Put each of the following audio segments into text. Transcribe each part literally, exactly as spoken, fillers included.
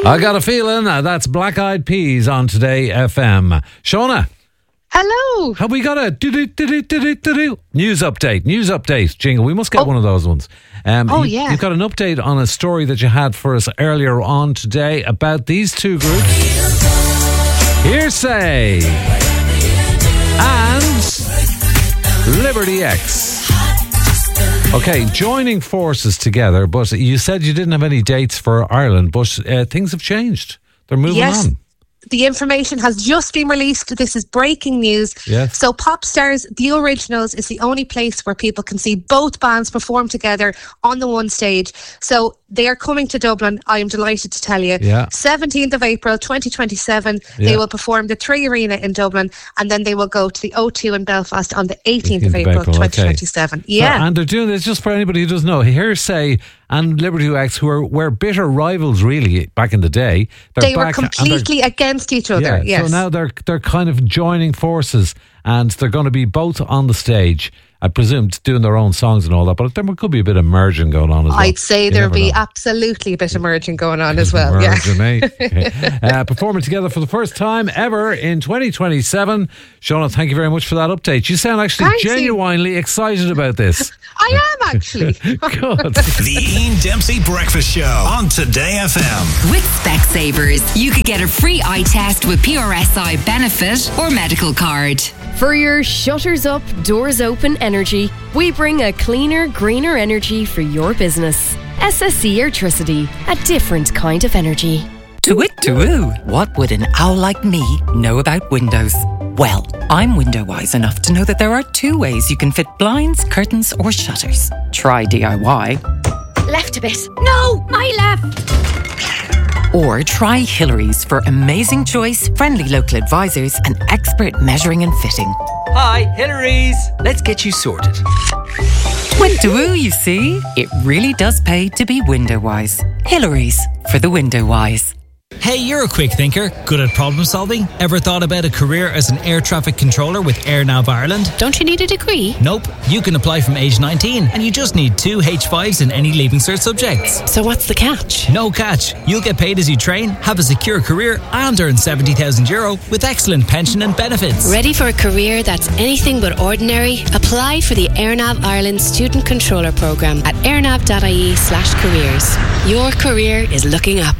I got a feeling uh, that's Black Eyed Peas on Today F M. Shona. Hello. Have we got a do-do-do-do-do-do-do news update? News update jingle. We must get oh. one of those ones. Um, oh, you, yeah. You've got an update on a story that you had for us earlier on today about these two groups. Hearsay and Liberty X. Okay, joining forces together, but you said you didn't have any dates for Ireland, but uh, things have changed. They're moving yes. on. The information has just been released. This is breaking news. Yes. So Popstars, The Originals, is the only place where people can see both bands perform together on the one stage. So they are coming to Dublin, I am delighted to tell you. Yeah. seventeenth of April twenty twenty-seven, yeah. they will perform the Three Arena in Dublin, and then they will go to the O two in Belfast on the eighteenth of April, April twenty twenty-seven. Okay. Yeah. So, and they're doing this just for anybody who doesn't know. Hearsay and Liberty X, who are, were bitter rivals really back in the day. They were completely against each other. Yeah, yes. So now they're they're kind of joining forces, and they're going to be both on the stage. I presume doing their own songs and all that, but there could be a bit of merging going on as well. I'd say there'll be know. absolutely a bit of merging going on as well. Merging, yeah. eh? uh, performing together for the first time ever in twenty twenty-seven. Shona, thank you very much for that update. You sound actually Thanks, genuinely Ian. excited about this. I am actually. Good. The Ian Dempsey Breakfast Show on Today F M. With Specsavers, you could get a free eye test with P R S I benefit or medical card. For your shutters up, doors open energy, we bring a cleaner, greener energy for your business. S S C Airtricity, a different kind of energy. To-wit-to-woo, what would an owl like me know about windows? Well, I'm window wise enough to know that there are two ways you can fit blinds, curtains or shutters. Try D I Y. Left a bit. No, my left. Or try Hillary's for amazing choice, friendly local advisors and expert measuring and fitting. Hi, Hillary's. Let's get you sorted. Twit-to-woo, you see? It really does pay to be window wise. Hillary's for the window wise. Hey, you're a quick thinker, good at problem solving. Ever thought about a career as an air traffic controller with AirNav Ireland? Don't you need a degree? Nope. You can apply from age nineteen and you just need two H fives in any Leaving Cert subjects. So what's the catch? No catch. You'll get paid as you train, have a secure career and earn seventy thousand euro with excellent pension and benefits. Ready for a career that's anything but ordinary? Apply for the AirNav Ireland Student Controller Programme at airnav.ie slash careers. Your career is looking up.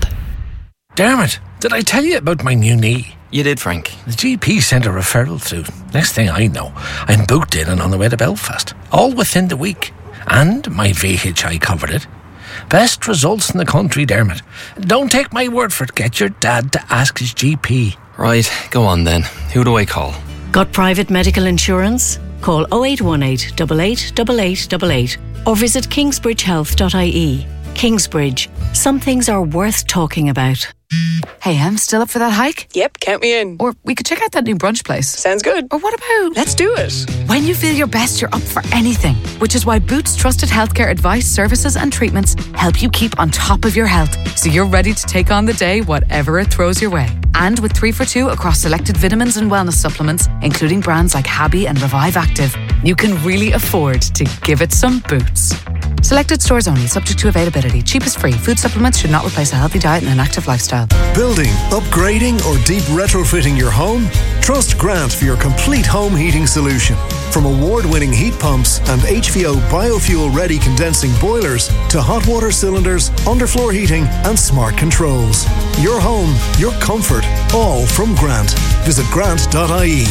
Dermot, did I tell you about my new knee? You did, Frank. The G P sent a referral through. Next thing I know, I'm booked in and on the way to Belfast. All within the week. And my V H I covered it. Best results in the country, Dermot. Don't take my word for it. Get your dad to ask his G P. Right, go on then. Who do I call? Got private medical insurance? Call oh eight one eight, eight eight eight eight eight eight or visit kingsbridge health dot I E. Kingsbridge. Some things are worth talking about. Hey, I'm still up for that hike? Yep, count me in. Or we could check out that new brunch place. Sounds good. Or what about... Let's do it. When you feel your best, you're up for anything. Which is why Boots trusted healthcare advice, services and treatments help you keep on top of your health. So you're ready to take on the day, whatever it throws your way. And with three for two across selected vitamins and wellness supplements, including brands like Habby and Revive Active, you can really afford to give it some Boots. Selected stores only, subject to availability. Cheap is free. Food supplements should not replace a healthy diet and an active lifestyle. Building, upgrading or deep retrofitting your home? Trust Grant for your complete home heating solution. From award-winning heat pumps and H V O biofuel-ready condensing boilers to hot water cylinders, underfloor heating and smart controls. Your home, your comfort, all from Grant. Visit grant dot I E.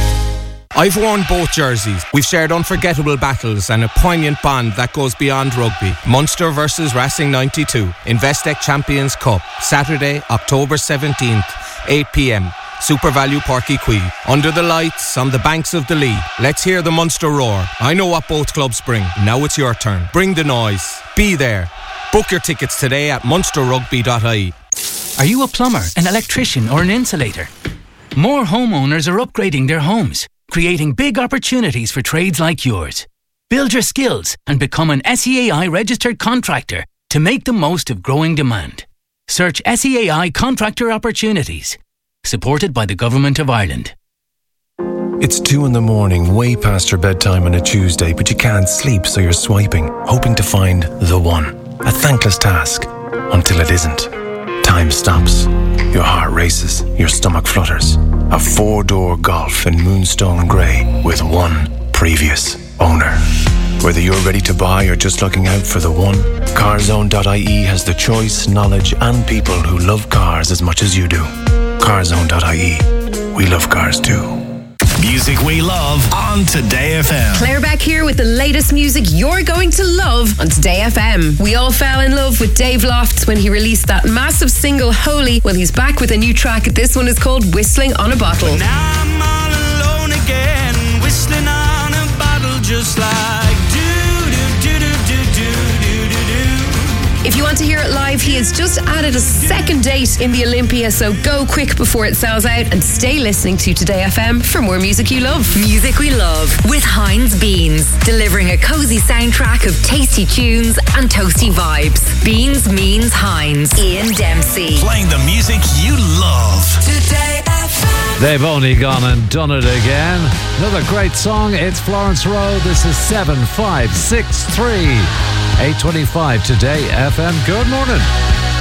I've worn both jerseys. We've shared unforgettable battles and a poignant bond that goes beyond rugby. Munster versus Racing ninety-two. Investec Champions Cup. Saturday, October seventeenth, eight p.m. Super Value Páirc Uí Chaoimh. Under the lights, on the banks of the Lee. Let's hear the Munster roar. I know what both clubs bring. Now it's your turn. Bring the noise. Be there. Book your tickets today at munster rugby dot I E. Are you a plumber, an electrician or an insulator? More homeowners are upgrading their homes, creating big opportunities for trades like yours. Build your skills and become an S E A I registered contractor to make the most of growing demand. Search S E A I Contractor Opportunities. Supported by the Government of Ireland. It's two in the morning, way past your bedtime on a Tuesday, but you can't sleep, so you're swiping, hoping to find the one. A thankless task, until it isn't. Time stops. Your heart races. Your stomach flutters. A four-door Golf in Moonstone Grey with one previous owner. Whether you're ready to buy or just looking out for the one, carzone dot I E has the choice, knowledge and people who love cars as much as you do. carzone dot I E. We love cars too. Music we love on Today F M. Claire Beck here with the latest music you're going to love on Today F M. We all fell in love with Dave Lofts when he released that massive single Holy. Well, he's back with a new track. This one is called Whistling on a Bottle. But now I'm all alone again, whistling on a bottle just like do do do do do do do do do. If you want to hear it live, he has just added a second date in the Olympia, so go quick before it sells out and stay listening to Today F M for more music you love. Music we love with Heinz Beans, delivering a cozy soundtrack of tasty tunes and toasty vibes. Beans means Heinz. Ian Dempsey. Playing the music you love. Today F M. They've only gone and done it again. Another great song. It's Florence Rowe. This is seven five six three. eight twenty-five Today F M. Good morning.